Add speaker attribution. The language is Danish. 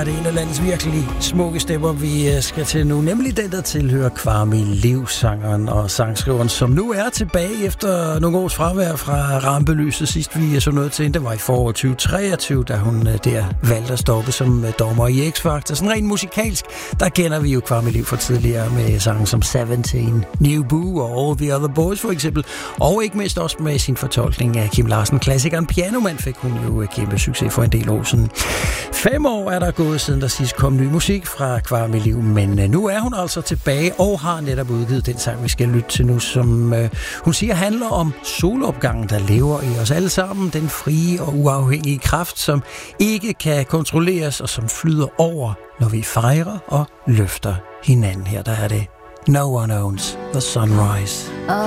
Speaker 1: er det en af landets virkelig smukke stemmer, vi skal til nu. Nemlig den, der tilhører Kwame Liv, sangeren og sangskriveren, som nu er tilbage efter nogle års fravær fra rampelyset. Sidst vi så noget til hende, det var i foråret 2023, da hun der valgte at stoppe som dommer i X-Factor. Sådan rent musikalsk, der kender vi jo Kwame Liv fra tidligere med sange som 17, New Boo og All the Other Boys for eksempel. Og ikke mindst også med sin fortolkning af Kim Larsen-klassikeren Pianoman fik hun jo kæmpe succes for en del år siden. 5 år er der gået siden der sidst kom ny musik fra Kwame Liv, men nu er hun altså tilbage og har netop udgivet den sang, vi skal lytte til nu, som hun siger handler om solopgangen, der lever i os alle sammen. Den frie og uafhængige kraft, som ikke kan kontrolleres og som flyder over, når vi fejrer og løfter hinanden. Her der er det No One Owns the Sunrise.